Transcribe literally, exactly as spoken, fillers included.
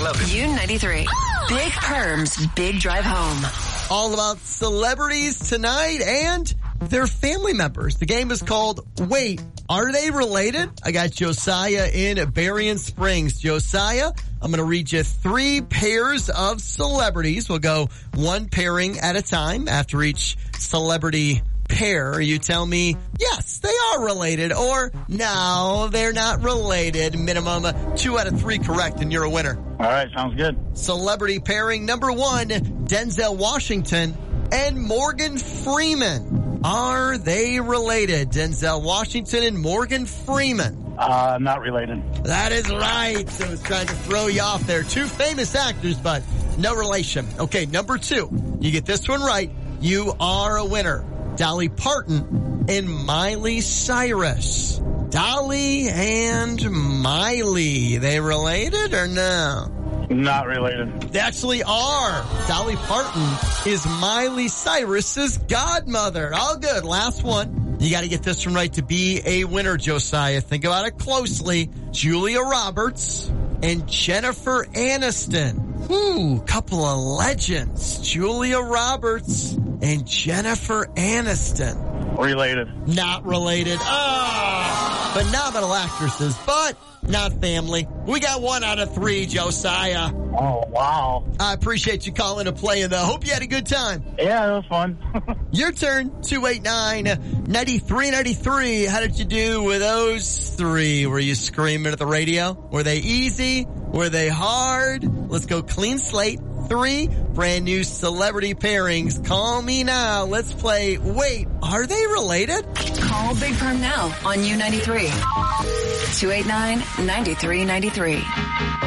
love it. U ninety-three. Big Perms, Big Drive Home. All about celebrities tonight and their family members. The game is called Wait, Are They Related? I got Josiah in Berrien Springs. Josiah, I'm going to read you three pairs of celebrities. We'll go one pairing at a time after each celebrity pair. You tell me, yes, they are related, or no, they're not related. Minimum two out of three correct, and you're a winner. All right, sounds good. Celebrity pairing number one, Denzel Washington and Morgan Freeman. Are they related? Denzel Washington and Morgan Freeman. Uh, not related. That is right. I was trying to throw you off there. Two famous actors, but no relation. Okay, number two. You get this one right, you are a winner. Dolly Parton and Miley Cyrus. Dolly and Miley. They related or no? Not related. They actually are. Dolly Parton is Miley Cyrus's godmother. All good. Last one. You got to get this one right to be a winner, Josiah. Think about it closely. Julia Roberts and Jennifer Aniston. Ooh, couple of legends. Julia Roberts and Jennifer Aniston. Related. Not related. Ah, phenomenal actresses, but not family. We got one out of three, Josiah. Oh, wow. I appreciate you calling and playing, though. Hope you had a good time. Yeah, it was fun. Your turn, two eight nine, nine three nine three. How did you do with those three? Were you screaming at the radio? Were they easy? Were they hard? Let's go clean slate. Three brand new celebrity pairings. Call me now. Let's play. Wait, are they related? Call Big Perm now on U ninety-three. two eight nine, nine three nine three.